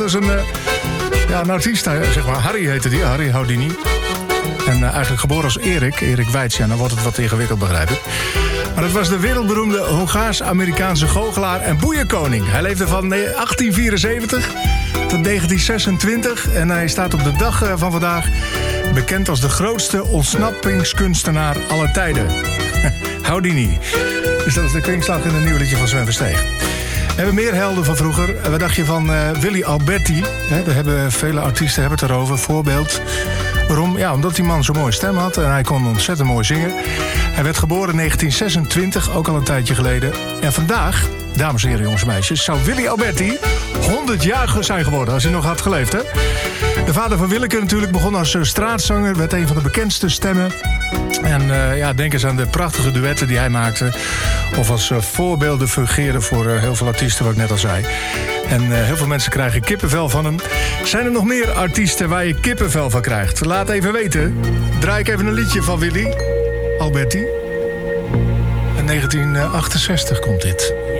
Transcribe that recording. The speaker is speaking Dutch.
Dat is een artiest, zeg maar. Harry heette die, Harry Houdini. En eigenlijk geboren als Erik Weitz. Ja, dan wordt het wat ingewikkeld, begrijp ik. Maar het was de wereldberoemde Hongaars-Amerikaanse goochelaar en boeierkoning. Hij leefde van 1874 tot 1926. En hij staat op de dag van vandaag bekend als de grootste ontsnappingskunstenaar aller tijden. Houdini. Dus dat is de kwinkslag in een nieuw liedje van Sven Versteeg. We hebben meer helden van vroeger. Wat dacht je van Willy Alberti? Daar hebben vele artiesten het erover. Voorbeeld. Waarom? Ja, omdat die man zo'n mooie stem had en hij kon ontzettend mooi zingen. Hij werd geboren in 1926, ook al een tijdje geleden. En vandaag, dames en heren, jongens en meisjes, zou Willy Alberti 100 jaar zijn geworden als hij nog had geleefd, hè? De vader van Willeke natuurlijk begon als straatzanger, werd een van de bekendste stemmen. En denk eens aan de prachtige duetten die hij maakte. Of als voorbeelden fungeerde voor heel veel artiesten, wat ik net al zei. En heel veel mensen krijgen kippenvel van hem. Zijn er nog meer artiesten waar je kippenvel van krijgt? Laat even weten. Draai ik even een liedje van Willy Alberti. In 1968 komt dit.